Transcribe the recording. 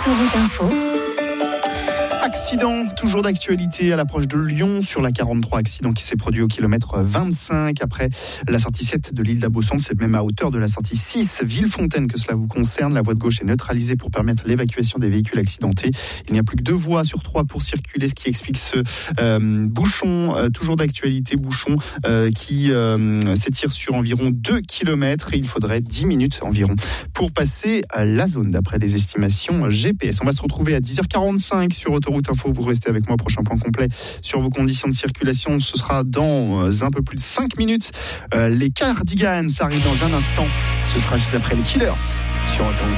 Autoroute Info. Accident, toujours d'actualité à l'approche de Lyon sur la 43. Accident qui s'est produit au kilomètre 25 après la sortie 7 de l'île d'Abosson. C'est même à hauteur de la sortie 6 Villefontaine que cela vous concerne. La voie de gauche est neutralisée pour permettre l'évacuation des véhicules accidentés. Il n'y a plus que 2 voies sur 3 pour circuler, ce qui explique ce bouchon, toujours d'actualité, bouchon qui s'étire sur environ 2 km et il faudrait 10 minutes environ pour passer à la zone d'après les estimations GPS. On va se retrouver à 10h45 sur Autoroute Info, vous restez avec moi, prochain point complet sur vos conditions de circulation, ce sera dans un peu plus de 5 minutes. Les Cardigans arrivent dans un instant, ce sera juste après les Killers sur Autoroute.